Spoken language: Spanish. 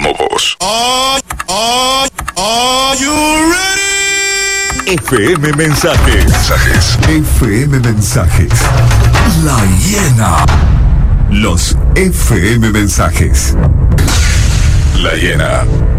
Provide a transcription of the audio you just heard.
como vos. Are you ready? FM Mensajes. FM Mensajes. La Hiena. Los FM Mensajes. La Hiena.